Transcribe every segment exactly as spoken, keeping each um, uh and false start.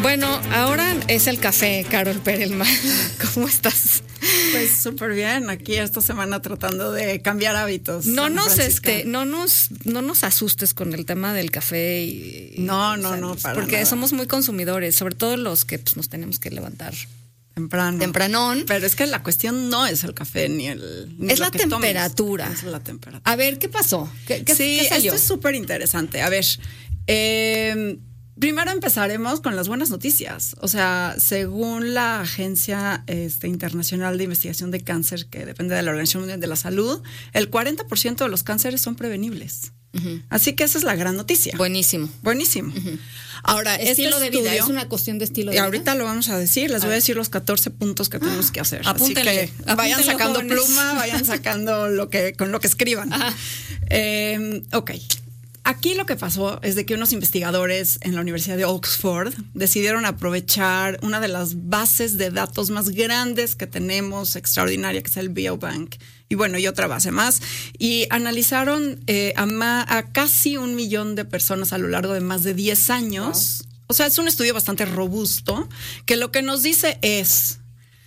Bueno, ahora es el café, Carol Perelman. ¿Cómo estás? Pues súper bien, aquí esta semana tratando de cambiar hábitos. No nos este, no nos, no nos asustes con el tema del café y, no, no, o sea, no, para porque nada. Somos muy consumidores, sobre todo los que pues, nos tenemos que levantar temprano. Tempranón. Pero es que la cuestión no es el café ni el ni es lo la que temperatura. tomes. Es la temperatura. A ver, ¿qué pasó? ¿Qué, qué, sí, qué salió? Esto es súper interesante. A ver, eh, primero empezaremos con las buenas noticias. O sea, según la Agencia este, Internacional de Investigación de Cáncer, que depende de la Organización Mundial de la Salud, el cuarenta por ciento de los cánceres son prevenibles. Uh-huh. Así que esa es la gran noticia. Buenísimo. Buenísimo. Uh-huh. Ahora, estilo este de vida, estudio, es una cuestión de estilo de y vida. Ahorita lo vamos a decir, les a voy a decir los catorce puntos que tenemos que hacer. Apúntenle, Así que vayan sacando jóvenes. pluma, vayan sacando lo que con lo que escriban. Eh, ok. Aquí lo que pasó es de que unos investigadores en la Universidad de Oxford decidieron aprovechar una de las bases de datos más grandes que tenemos, extraordinaria, que es el Biobank, y bueno, y otra base más, y analizaron eh, a, ma, a casi un millón de personas a lo largo de más de diez años. Wow. O sea, es un estudio bastante robusto, que lo que nos dice es...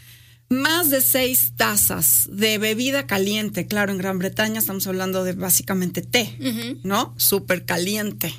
Más de seis tazas de bebida caliente, claro, en Gran Bretaña estamos hablando de básicamente té, uh-huh. ¿no? Súper caliente.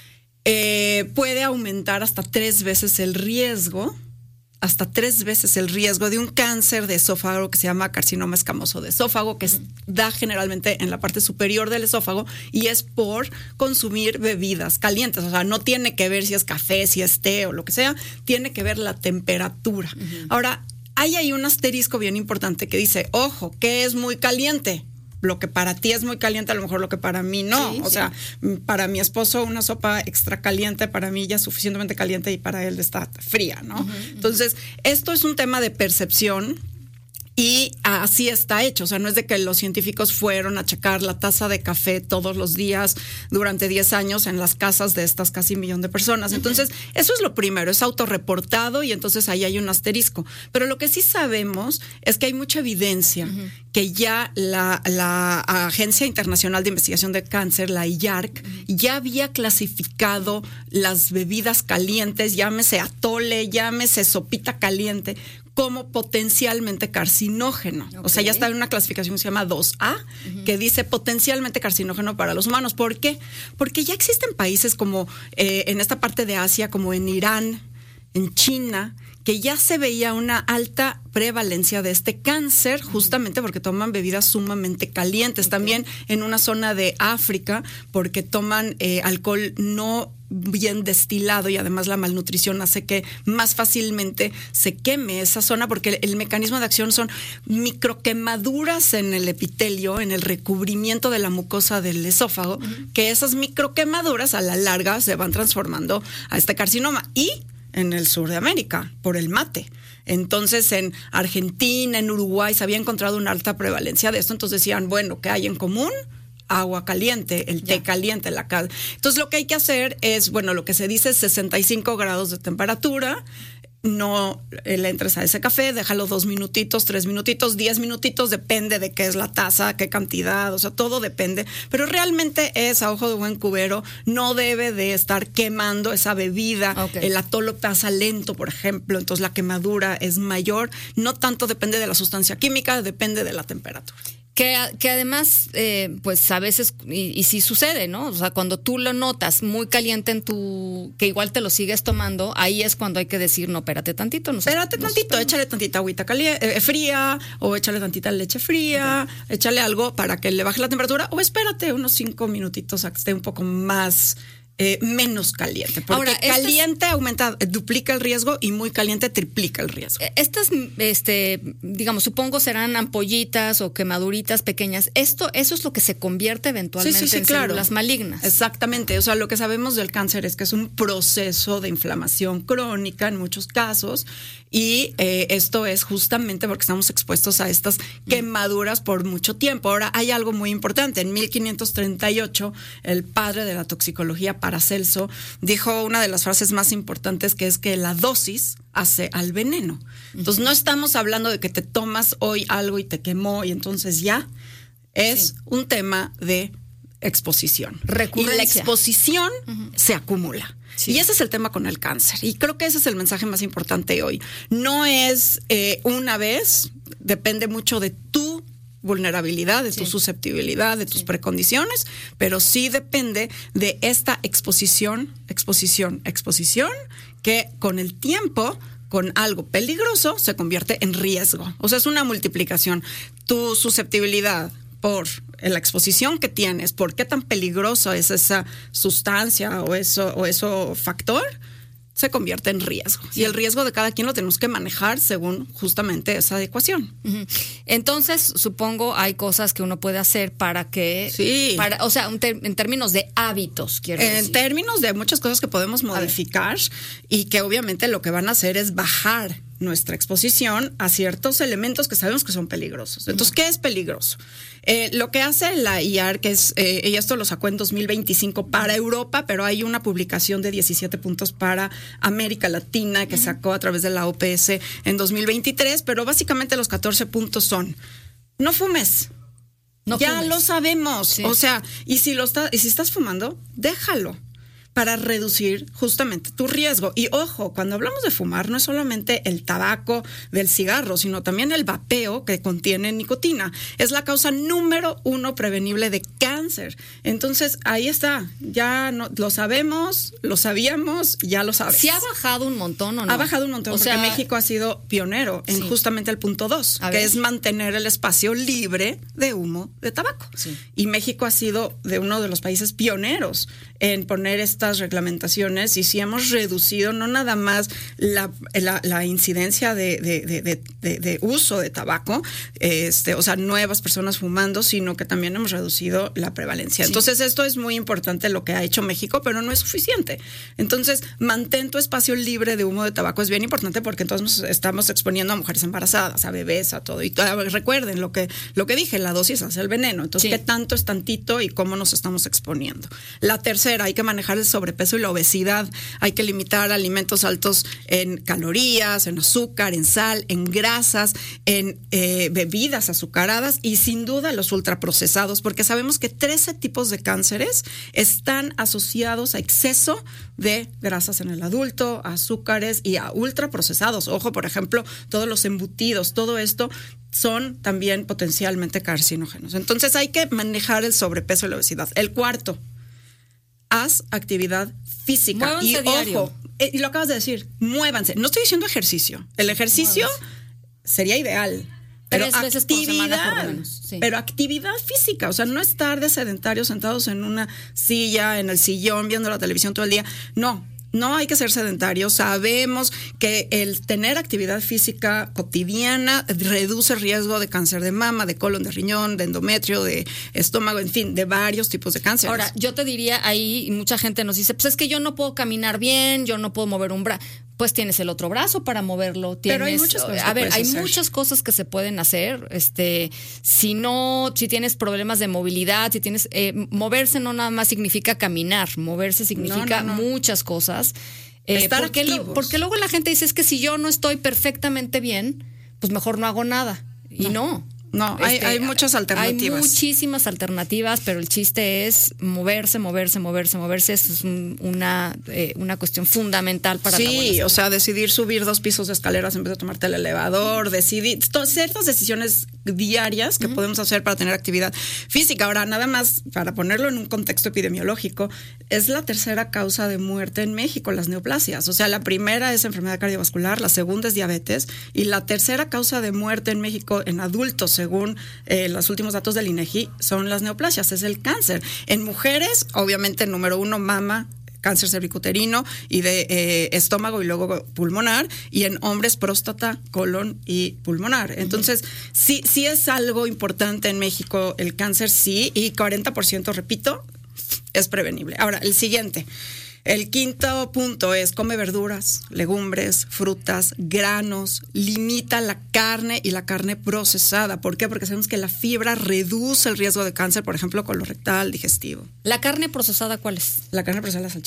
Eh, puede aumentar hasta tres veces el riesgo, hasta tres veces el riesgo de un cáncer de esófago que se llama carcinoma escamoso de esófago, que uh-huh. es, da generalmente en la parte superior del esófago y es por consumir bebidas calientes. O sea, no tiene que ver si es café, si es té o lo que sea, tiene que ver la temperatura. Uh-huh. Ahora, hay ahí un asterisco bien importante que dice, ojo, que es muy caliente. Lo que para ti es muy caliente, a lo mejor lo que para mí no. Sí, o sí. sea, para mi esposo una sopa extra caliente, para mí ya es suficientemente caliente y para él está fría, ¿no? Uh-huh, Entonces, esto es un tema de percepción. Y así está hecho, o sea, no es de que los científicos fueron a checar la taza de café todos los días durante diez años en las casas de estas casi un millón de personas. Entonces, uh-huh. eso es lo primero, es autorreportado y entonces ahí hay un asterisco. Pero lo que sí sabemos es que hay mucha evidencia uh-huh. que ya la, la Agencia Internacional de Investigación de Cáncer, la I A R C, uh-huh. ya había clasificado las bebidas calientes, llámese atole, llámese sopita caliente, como potencialmente carcinógeno. Okay. O sea, ya está en una clasificación que se llama dos A, uh-huh. que dice potencialmente carcinógeno para los humanos. ¿Por qué? Porque ya existen países como eh, en esta parte de Asia, como en Irán, en China, que ya se veía una alta prevalencia de este cáncer, justamente porque toman bebidas sumamente calientes. Okay. También en una zona de África, porque toman eh, alcohol no bien destilado y además la malnutrición hace que más fácilmente se queme esa zona porque el, el mecanismo de acción son microquemaduras en el epitelio, en el recubrimiento de la mucosa del esófago, uh-huh. que esas microquemaduras a la larga se van transformando a este carcinoma. Y en el sur de América, por el mate. Entonces, en Argentina, en Uruguay, se había encontrado una alta prevalencia de esto. Entonces decían, bueno, ¿qué hay en común? Agua caliente, el té ya. caliente, la cal. Entonces, lo que hay que hacer es, bueno, lo que se dice es sesenta y cinco grados de temperatura. No le entres a ese café, déjalo dos minutitos, tres minutitos, diez minutitos, depende de qué es la taza, qué cantidad, o sea, todo depende. Pero realmente es, a ojo de buen cubero, no debe de estar quemando esa bebida. Okay. El atole pasa lento, por ejemplo, entonces la quemadura es mayor. No tanto depende de la sustancia química, depende de la temperatura. Que, que además, eh, pues a veces, y, y sí sucede, ¿no? O sea, cuando tú lo notas muy caliente en tu, que igual te lo sigues tomando, ahí es cuando hay que decir, no, espérate tantito. No espérate no tantito, no échale tantita agüita caliente, eh, fría, o échale tantita leche fría, okay. échale algo para que le baje la temperatura, o espérate unos cinco minutitos a que esté un poco más... Eh, menos caliente, porque Ahora, caliente es, aumenta, duplica el riesgo y muy caliente triplica el riesgo. Estas, este, digamos, supongo serán ampollitas o quemaduritas pequeñas. Esto, eso es lo que se convierte eventualmente sí, sí, sí, en claro. células malignas. Exactamente. O sea, lo que sabemos del cáncer es que es un proceso de inflamación crónica en muchos casos y eh, esto es justamente porque estamos expuestos a estas quemaduras por mucho tiempo. Ahora, hay algo muy importante. En mil quinientos treinta y ocho, el padre de la toxicología, Paracelso, dijo una de las frases más importantes, que es que la dosis hace al veneno. Entonces, no estamos hablando de que te tomas hoy algo y te quemó y entonces ya. Es sí. un tema de exposición. Recurrencia. Y la exposición uh-huh. se acumula. Sí. Y ese es el tema con el cáncer. Y creo que ese es el mensaje más importante hoy. No es eh, una vez, depende mucho de tu vulnerabilidad, de sí. tu susceptibilidad, de tus sí. precondiciones, pero sí depende de esta exposición, exposición, exposición, que con el tiempo, con algo peligroso, se convierte en riesgo. O sea, es una multiplicación. Tu susceptibilidad por la exposición que tienes, por qué tan peligrosa es esa sustancia o eso, o eso factor, se convierte en riesgo. Sí. Y el riesgo de cada quien lo tenemos que manejar según justamente esa ecuación. Uh-huh. Entonces, supongo hay cosas que uno puede hacer para que... Sí. Para, o sea, un ter- en términos de hábitos, quiero en decir. En términos de muchas cosas que podemos modificar y que obviamente lo que van a hacer es bajar nuestra exposición a ciertos elementos que sabemos que son peligrosos. Entonces, uh-huh. ¿qué es peligroso? Eh, lo que hace la I A R, que es, eh, y esto lo sacó en dos mil veinticinco para Europa, pero hay una publicación de diecisiete puntos para América Latina que uh-huh. sacó a través de la O P S en dos mil veintitrés, pero básicamente los catorce puntos son: no fumes. No ya fumes. Lo sabemos. Sí. O sea, y si, lo está, y si estás fumando, déjalo, para reducir justamente tu riesgo. Y ojo, cuando hablamos de fumar, no es solamente el tabaco del cigarro, sino también el vapeo que contiene nicotina. Es la causa número uno prevenible de cáncer. Entonces, ahí está. Ya no, lo sabemos, lo sabíamos, ya lo sabes. ¿Sí ha bajado un montón o no? Ha bajado un montón, o porque sea, México ha sido pionero en sí. justamente el punto dos, que ver. es mantener el espacio libre de humo de tabaco. Sí. Y México ha sido de uno de los países pioneros en poner este estas reglamentaciones, y si hemos reducido no nada más la, la, la incidencia de, de, de, de, de uso de tabaco, este, o sea, nuevas personas fumando, sino que también hemos reducido la prevalencia. Sí. Entonces, esto es muy importante lo que ha hecho México, pero no es suficiente. Entonces, mantén tu espacio libre de humo de tabaco, es bien importante, porque entonces estamos exponiendo a mujeres embarazadas, a bebés, a todo. Y recuerden lo que, lo que dije, la dosis hace el veneno. Entonces, sí. ¿qué tanto es tantito y cómo nos estamos exponiendo? La tercera, hay que manejar el sobrepeso y la obesidad. Hay que limitar alimentos altos en calorías, en azúcar, en sal, en grasas, en eh, bebidas azucaradas y sin duda los ultraprocesados, porque sabemos que trece tipos de cánceres están asociados a exceso de grasas en el adulto, a azúcares y a ultraprocesados. Ojo, por ejemplo, todos los embutidos, todo esto son también potencialmente carcinógenos. Entonces hay que manejar el sobrepeso y la obesidad. El cuarto, haz actividad física. Muévanse y diario. Ojo, eh, y lo acabas de decir, muévanse. No estoy diciendo ejercicio. El ejercicio Muévanse. sería ideal. Pero Tres veces por semana, por lo menos. Sí. Pero actividad física, o sea, no estar de sedentarios sentados en una silla, en el sillón, viendo la televisión todo el día. No. No hay que ser sedentarios. Sabemos que el tener actividad física cotidiana reduce el riesgo de cáncer de mama, de colon, de riñón, de endometrio, de estómago, en fin, de varios tipos de cáncer. Ahora, yo te diría ahí, mucha gente nos dice, pues es que yo no puedo caminar bien, yo no puedo mover un brazo. Pues tienes el otro brazo para moverlo. Tienes, pero hay muchas cosas. A ver, hay hacer. muchas cosas que se pueden hacer. Este, si no, si tienes problemas de movilidad, si tienes, eh, moverse no nada más significa caminar, moverse significa no, no, no. muchas cosas. Eh, Estar porque, lo, porque luego la gente dice es que si yo no estoy perfectamente bien, pues mejor no hago nada. Y no. no. No, hay, este, hay muchas alternativas. Hay muchísimas alternativas, pero el chiste es moverse, moverse, moverse, moverse. Eso es un, una, eh, una cuestión fundamental para sí, la buena salud. O sea, decidir subir dos pisos de escaleras en vez de tomarte el elevador, decidir to- ciertas decisiones diarias que uh-huh. podemos hacer para tener actividad física. Ahora, nada más para ponerlo en un contexto epidemiológico, es la tercera causa de muerte en México, las neoplasias. O sea, la primera es enfermedad cardiovascular, la segunda es diabetes y la tercera causa de muerte en México en adultos, según eh, los últimos datos del INEGI, son las neoplasias, es el cáncer. En mujeres, obviamente, número uno, mama, cáncer cervicuterino y de eh, estómago y luego pulmonar, y en hombres próstata, colon y pulmonar. Entonces, uh-huh. sí, sí es algo importante en México el cáncer, sí, y cuarenta por ciento, repito, es prevenible. Ahora, el siguiente. El quinto punto es come verduras, legumbres, frutas, granos, limita la carne y la carne procesada. ¿Por qué? Porque sabemos que la fibra reduce el riesgo de cáncer, por ejemplo, colorectal, digestivo. ¿La carne procesada cuál es? La carne procesada, las salchichas.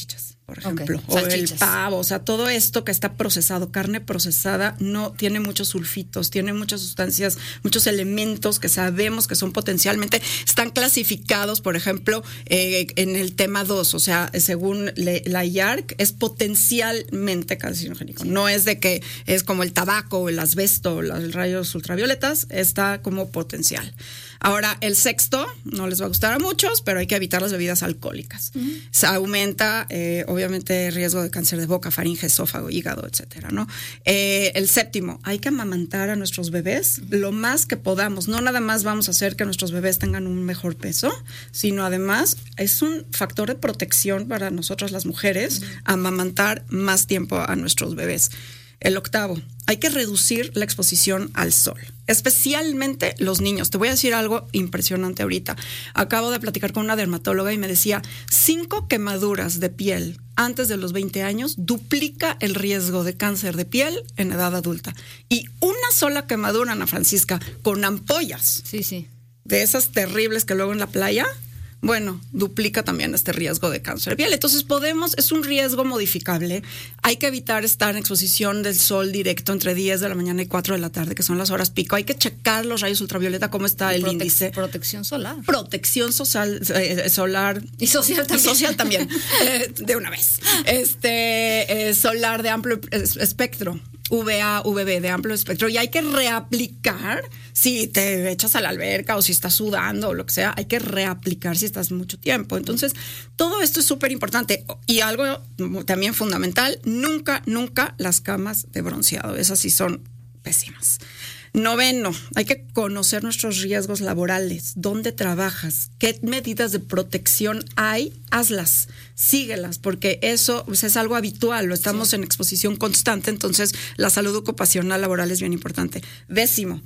por ejemplo, okay. o el pavo, o sea, todo esto que está procesado, carne procesada, no tiene muchos sulfitos, tiene muchas sustancias, muchos elementos que sabemos que son potencialmente, están clasificados, por ejemplo, eh, en el tema dos, o sea, según le, la I A R C, es potencialmente carcinogénico. Sí. No es de que es como el tabaco o el asbesto o los rayos ultravioletas, está como potencial. Ahora, el sexto, no les va a gustar a muchos, pero hay que evitar las bebidas alcohólicas. Uh-huh. Se aumenta, eh, obviamente, el riesgo de cáncer de boca, faringe, esófago, hígado, etcétera, ¿no? Eh, el séptimo, hay que amamantar a nuestros bebés uh-huh. lo más que podamos. No nada más vamos a hacer que nuestros bebés tengan un mejor peso, sino además es un factor de protección para nosotras las mujeres uh-huh. amamantar más tiempo a nuestros bebés. El octavo, hay que reducir la exposición al sol, especialmente los niños. Te voy a decir algo impresionante ahorita. Acabo de platicar con una dermatóloga y me decía, cinco quemaduras de piel antes de los veinte años duplica el riesgo de cáncer de piel en edad adulta. Y una sola quemadura, Ana Francisca, con ampollas. Sí, sí. De esas terribles que luego en la playa... bueno, duplica también este riesgo de cáncer de piel. Entonces podemos, es un riesgo modificable. Hay que evitar estar en exposición del sol directo entre diez de la mañana y cuatro de la tarde, que son las horas pico. Hay que checar los rayos ultravioleta, cómo está el Prote- índice. Protección solar. Protección social, eh, solar. Y social también. Y social también, eh, de una vez. Este, eh, solar de amplio espectro. V A, V B, de amplio espectro, y hay que reaplicar si te echas a la alberca o si estás sudando o lo que sea, hay que reaplicar si estás mucho tiempo. Entonces, todo esto es súper importante. Y algo también fundamental, nunca, nunca las camas de bronceado, esas sí son pésimas. Noveno, hay que conocer nuestros riesgos laborales, dónde trabajas, qué medidas de protección hay, hazlas, síguelas, porque eso pues, es algo habitual, lo estamos sí. en exposición constante, entonces la salud ocupacional laboral es bien importante. Décimo,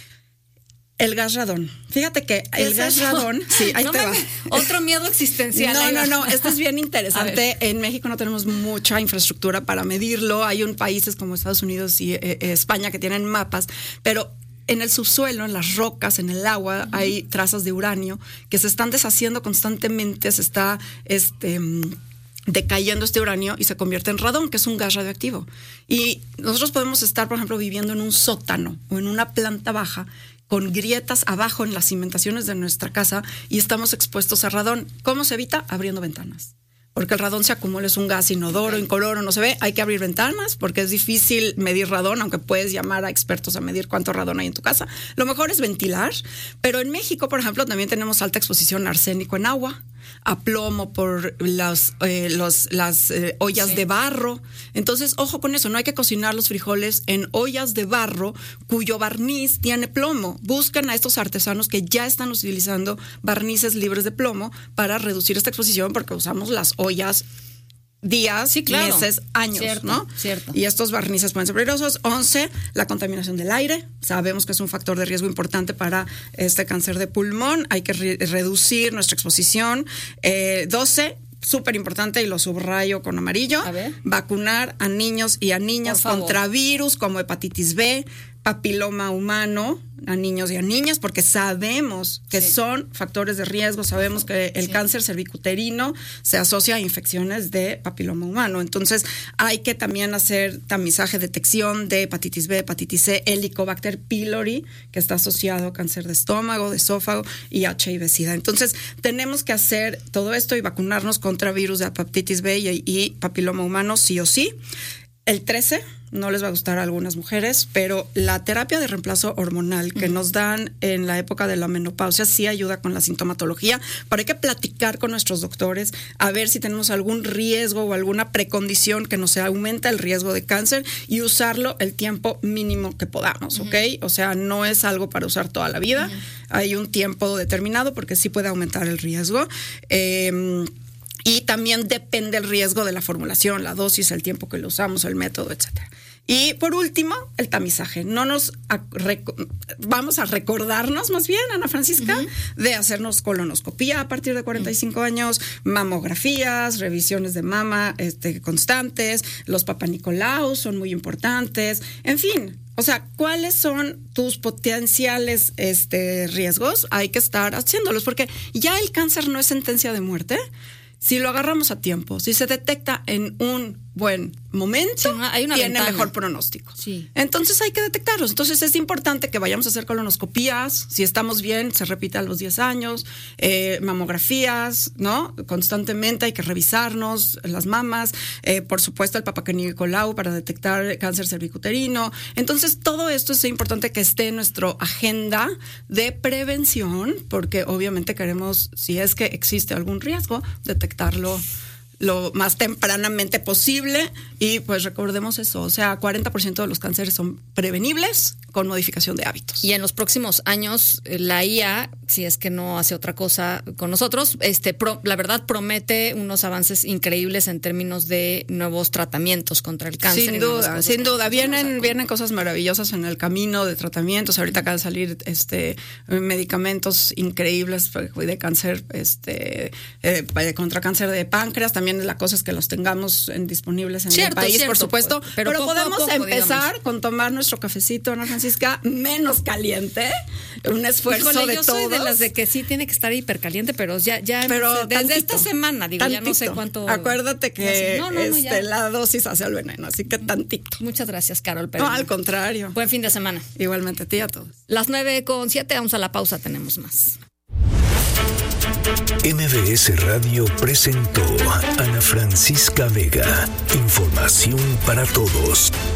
el gas radón. Fíjate que el es gas eso? radón, sí, ahí no te me, va. Otro miedo existencial. No, no, no, esto es bien interesante. En México no tenemos mucha infraestructura para medirlo. Hay un países como Estados Unidos y eh, España que tienen mapas, pero en el subsuelo, en las rocas, en el agua, uh-huh. hay trazas de uranio que se están deshaciendo constantemente, se está este decayendo este uranio y se convierte en radón, que es un gas radioactivo. Y nosotros podemos estar, por ejemplo, viviendo en un sótano o en una planta baja con grietas abajo en las cimentaciones de nuestra casa y estamos expuestos a radón. ¿Cómo se evita? Abriendo ventanas. Porque el radón se acumula, es un gas inodoro, okay. incoloro, no se ve. Hay que abrir ventanas porque es difícil medir radón, aunque puedes llamar a expertos a medir cuánto radón hay en tu casa. Lo mejor es ventilar. Pero en México, por ejemplo, también tenemos alta exposición a arsénico en agua, a plomo por las, eh, los, las eh, ollas sí. de barro. Entonces, ojo con eso, no hay que cocinar los frijoles en ollas de barro cuyo barniz tiene plomo. Buscan a estos artesanos que ya están utilizando barnices libres de plomo para reducir esta exposición, porque usamos las ollas días, sí, claro. meses, años, cierto, ¿no? Cierto. Y estos barnices pueden ser peligrosos. once, la contaminación del aire. Sabemos que es un factor de riesgo importante para este cáncer de pulmón. Hay que re- reducir nuestra exposición. Eh, doce, súper importante y lo subrayo con amarillo. A ver. Vacunar a niños y a niñas contra virus como hepatitis B, papiloma humano, a niños y a niñas, porque sabemos que sí. son factores de riesgo, sabemos que el sí. cáncer cervicuterino se asocia a infecciones de papiloma humano. Entonces, hay que también hacer tamizaje, detección de hepatitis B, hepatitis C, Helicobacter pylori, que está asociado a cáncer de estómago, de esófago y H I V-Sida. Entonces, tenemos que hacer todo esto y vacunarnos contra virus de hepatitis B y, y papiloma humano sí o sí. El trece, no les va a gustar a algunas mujeres, pero la terapia de reemplazo hormonal que uh-huh. nos dan en la época de la menopausia sí ayuda con la sintomatología, pero hay que platicar con nuestros doctores a ver si tenemos algún riesgo o alguna precondición que nos aumenta el riesgo de cáncer y usarlo el tiempo mínimo que podamos, ¿ok? Uh-huh. O sea, no es algo para usar toda la vida, uh-huh. hay un tiempo determinado porque sí puede aumentar el riesgo. Eh, Y también depende el riesgo de la formulación, la dosis, el tiempo que lo usamos, el método, etcétera. Y por último, el tamizaje. No nos a, rec, vamos a recordarnos más bien, Ana Francisca, uh-huh. de hacernos colonoscopía a partir de cuarenta y cinco uh-huh. años, mamografías, revisiones de mama este, constantes, los papanicolaos son muy importantes, en fin. O sea, ¿cuáles son tus potenciales este, riesgos? Hay que estar haciéndolos, porque ya el cáncer no es sentencia de muerte. si lo agarramos a tiempo, si se detecta en un buen momento, sí, una, hay una tiene ventana. mejor pronóstico. Sí. Entonces hay que detectarlos. Entonces es importante que vayamos a hacer colonoscopías. Si estamos bien, se repite a los diez años. Eh, mamografías, ¿no? Constantemente hay que revisarnos las mamas. Eh, por supuesto, el Papa Nicolau para detectar cáncer cervicuterino. Entonces todo esto es importante que esté en nuestra agenda de prevención, porque obviamente queremos, si es que existe algún riesgo, detectarlo lo más tempranamente posible. Y pues recordemos eso, o sea, cuarenta por ciento de los cánceres son prevenibles con modificación de hábitos. Y en los próximos años la I A, si es que no hace otra cosa con nosotros, este pro, la verdad promete unos avances increíbles en términos de nuevos tratamientos contra el cáncer. Sin duda, sin duda. Vienen, vienen cosas maravillosas en el camino de tratamientos. Ahorita acaban de salir este medicamentos increíbles de cáncer, este eh, contra cáncer de páncreas. También la cosa es que los tengamos en, disponibles en cierto, el país, cierto, por supuesto. Pues, pero, pero podemos poco, empezar digamos. con tomar nuestro cafecito, Ana Francisca, menos caliente. Un esfuerzo Híjole, de yo todos. Soy de las de que sí tiene que estar hipercaliente, pero ya, ya pero desde tantito, esta semana, digo, tantito. ya no sé cuánto. Acuérdate que no, no, no, este, la dosis hace el veneno, así que tantito. Muchas gracias, Carol. Pero no, al contrario. Buen fin de semana. Igualmente a ti y a todos. Las nueve con siete, vamos a la pausa, tenemos más. M B S Radio presentó Ana Francisca Vega. Información para todos.